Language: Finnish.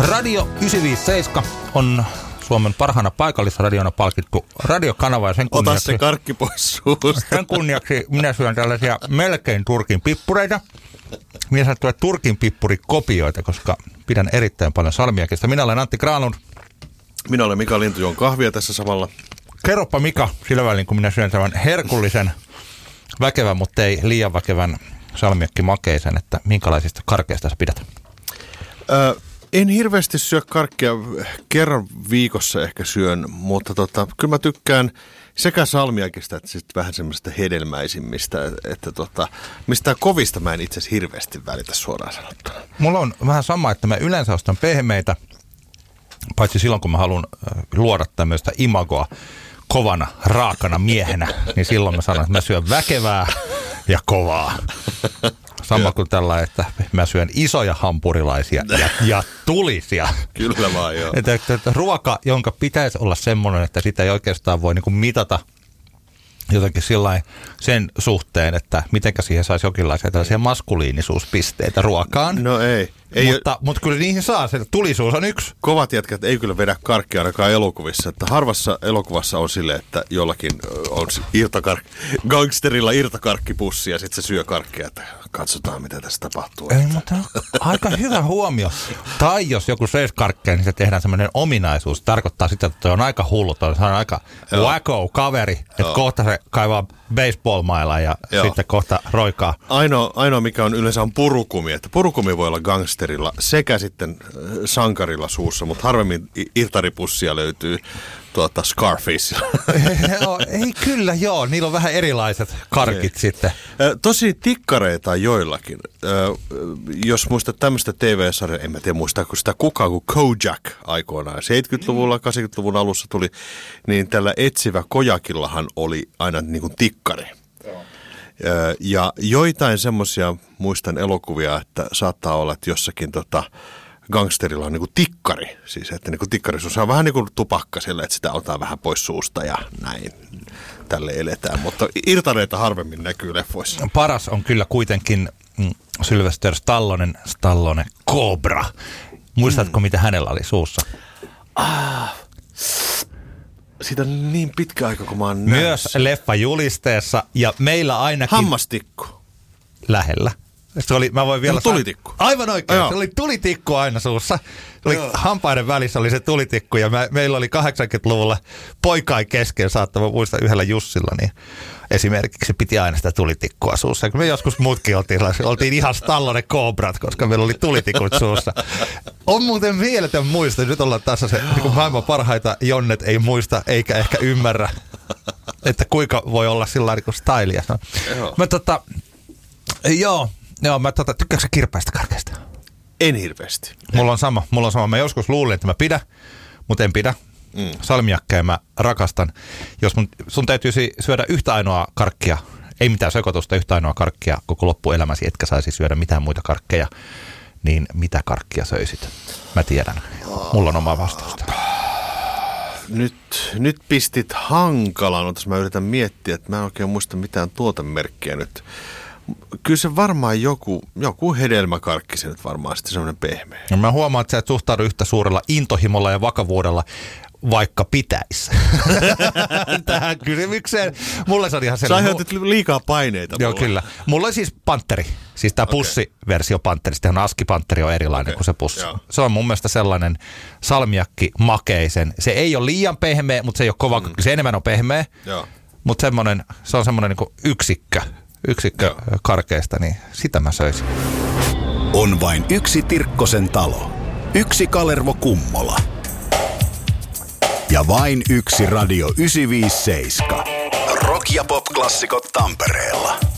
Radio 957 on Suomen parhaana paikallisradiona palkittu radiokanava ja sen kunniaksi... Ota se karkki pois suusta. Sen kunniaksi minä syön tällaisia melkein turkin pippureita. Minä sanottuja turkin pippurikopioita, koska pidän erittäin paljon salmiakista. Minä olen Antti Granlund. Minä olen Mika Lintu, juon kahvia tässä samalla. Kerropa Mika, sillä välin kun minä syön tämän herkullisen, väkevän, mutta ei liian väkevän salmiakkimakeisen, että minkälaisista karkeista sä pidät? En hirveästi syö karkkia, kerran viikossa ehkä syön, mutta kyllä mä tykkään sekä salmiakista että sitten vähän semmoista hedelmäisimmistä, että mistään kovista mä en itse asiassa hirveästi välitä suoraan sanottuna. Mulla on vähän sama, että mä yleensä ostan pehmeitä, paitsi silloin kun mä haluan luoda tämmöistä imagoa kovana, raakana miehenä, niin silloin mä sanon, että mä syön väkevää ja kovaa. Sama kuin tällä, että mä syön isoja hampurilaisia ja tulisia. Kyllä vaan, joo. Että ruoka, jonka pitäisi olla semmoinen, että sitä ei oikeastaan voi niinku mitata jotenkin sillain sen suhteen, että mitenkä siihen saisi jonkinlaisia tällaisia maskuliinisuuspisteitä ruokaan. No ei. Mutta kyllä niihin saa, se tulisuus on yksi. Kovat jätkät ei kyllä vedä karkkia ainakaan elokuvissa. Että harvassa elokuvassa on silleen, että jollakin on gangsterilla irtokarkkipussi ja sitten se syö karkkia, että katsotaan mitä tässä tapahtuu. Ei, mutta aika hyvä huomio. Tai jos joku söisi karkkia, niin se tehdään semmoinen ominaisuus. Se tarkoittaa sitä, että toi on aika hullu, toi on aika wacko kaveri, että kohta se kaivaa baseball-mailla ja sitten kohta roikaa. Ainoa mikä on yleensä on purukumi, että purukumi voi olla gangsterilla sekä sitten sankarilla suussa, mutta harvemmin irtaripussia löytyy Scarfaceilla. Ei kyllä, joo. Niillä on vähän erilaiset karkit sitten. Tosi tikkareita joillakin. Jos muistat tämmöistä TV-sarjaa, en mä tiedä muistaako sitä kukaan, kun Kojak aikoinaan 70-luvulla, 80-luvun alussa tuli, niin tällä etsivä Kojakillahan oli aina niin kuin tikkari. Ja joitain semmoisia muistan elokuvia, että saattaa olla, että jossakin gangsterilla on niinku tikkari. Siis että niinku tikkarisuus on vähän niin kuin tupakka sillä, että sitä otetaan vähän pois suusta ja näin. Tälle eletään, mutta irtareita harvemmin näkyy leffoissa. Paras on kyllä kuitenkin Sylvester Stallone Cobra. Muistatko, mitä hänellä oli suussa? Siitä on niin pitkä aika, kun mä oon myös leffajulisteessa ja meillä ainakin... Hammastikku. Lähellä. Se oli, mä voin vielä tulitikku. Aivan oikein. Se oli tulitikku aina suussa. Hampaiden välissä oli se tulitikku ja meillä oli 80-luvulla poikain kesken saattava muistaa yhdellä Jussilla, niin esimerkiksi piti aina sitä tulitikkua suussa. Me joskus muutkin oltiin ihan Stallone Cobrat, koska meillä oli tulitikut suussa. On muuten mieletön muista. Nyt ollaan tässä se niin maailman parhaita jonnet ei muista eikä ehkä ymmärrä, että kuinka voi olla sillä niin kuin stylia. Mä tykkääkö sä kirpeästä karkeasta? En hirveästi. Mulla on sama. Mä joskus luulin, että mä pidän, mutta en pidä. Salmiakkeja mä rakastan. Jos sun täytyisi syödä yhtä ainoa karkkia, ei mitään sekoitusta, yhtä ainoa karkkia koko loppuelämäsi, etkä saisi syödä mitään muita karkkeja, niin mitä karkkia söisit? Mä tiedän. Mulla on oma vastausta. Nyt pistit hankalan, mutta mä yritän miettiä, että mä en oikein muista mitään tuotemerkkiä nyt. Kyllä se varmaan joku hedelmäkarkki se nyt varmaan sitten semmoinen pehmeä. No mä huomaan, että sä et suhtaudu yhtä suurella intohimolla ja vakavuudella, vaikka pitäisi. Tähän kysymykseen. Mulle se on ihan sellainen. Sä aiheutit liikaa paineita. Joo, kyllä. Mulla on siis pantteri. Siis tää pussiversio pantterista. Askipantteri on erilainen kuin se pussi. Joo. Se on mun mielestä sellainen salmiakki makeisen. Se ei ole liian pehmeä, mutta se ei ole kova. Se enemmän on pehmeä. Joo. Mutta se on semmoinen niinku yksikkö karkeista, niin sitä mä söisin. On vain yksi Tirkkosen talo, yksi Kalervo Kummola ja vain yksi Radio 957. Rock- ja pop-klassikot Tampereella.